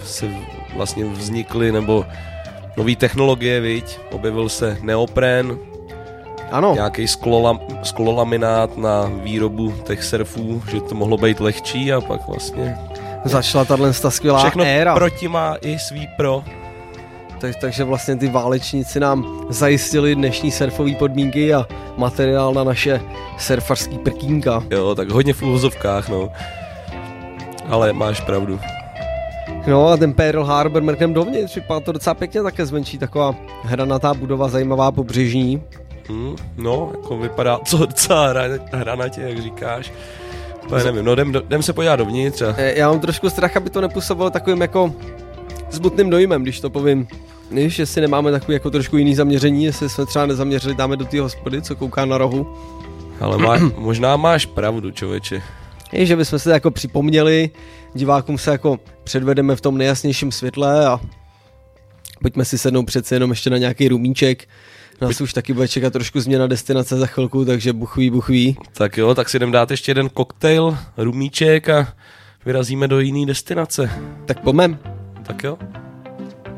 se vlastně vznikly, nebo nový technologie, viď? Objevil se neopren, ano. Nějaký sklolaminát na výrobu těch surfů, že to mohlo být lehčí a pak vlastně... Začala tato skvělá všechno éra. Všechno proti má i svý pro. Takže vlastně ty válečníci nám zajistili dnešní surfové podmínky a materiál na naše surfařský prkínka. Jo, tak hodně v úvozovkách, no. Ale máš pravdu. No a ten Pearl Harbor mrknem dovnitř, vypadá to docela pěkně také zvenčí, taková hranatá budova, zajímavá pobřežní. No, jako vypadá to docela hranatě, jak říkáš. To nevím, no jdem se podívat dovnitř. Já mám trošku strach, aby to nepůsobilo takovým jako smutným dojmem, když to povím. Víš, jestli nemáme takový jako trošku jiný zaměření, jestli jsme třeba nezaměřili dáme do té hospody, co kouká na rohu. Ale možná máš pravdu, člověče. Je, že bychom se jako připomněli, divákům se jako předvedeme v tom nejjasnějším světle a pojďme si sednout přece jenom ještě na nějaký rumíček. Nás už taky bude čekat trošku změna destinace za chvilku, takže buchví. Tak jo, tak si jdem dát ještě jeden koktejl, rumíček a vyrazíme do jiný destinace. Tak pojďme. Tak jo.